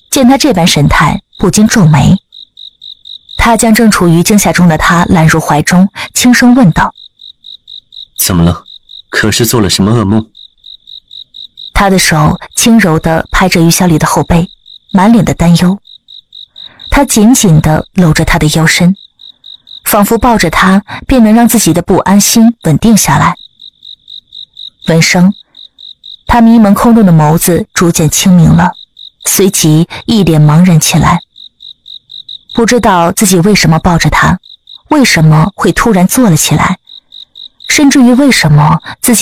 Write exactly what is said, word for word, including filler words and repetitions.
见他这般神态，不禁皱眉。他将正处于惊吓中的他揽入怀中，轻声问道：“ 怎么了？可是做了什么噩梦？” 他的手轻柔地拍着于小李的后背，满脸的担忧。他紧紧地搂着他的腰身，仿佛抱着他便能让自己的不安心稳定下来。闻声，他迷蒙空洞的眸子逐渐清明了，随即一脸茫然起来，不知道自己为什么抱着他，为什么会突然坐了起来，甚至于为什么自己